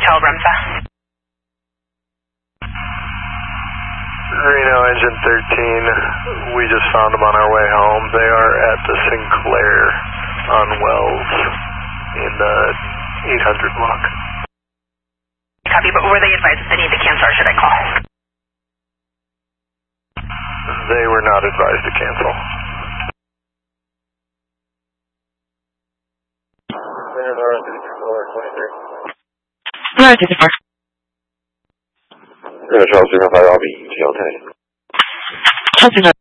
Hotel Remsa. Reno Engine 13, we just found them on our way home. They are at the Sinclair on Wells in the 800 block. Copy, but were they advised that they need to cancel or should I call? They were not advised to cancel. Alright, 54. Charles 05, I'll be GL10. Chelsea,